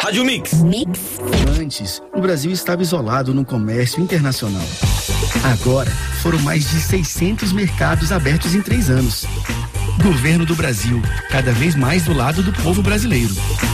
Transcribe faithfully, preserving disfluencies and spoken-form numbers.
Rádio Mix. Mix. Antes, o Brasil estava isolado no comércio internacional. Agora, foram mais de seiscentos mercados abertos em três anos. Governo do Brasil, cada vez mais do lado do povo brasileiro.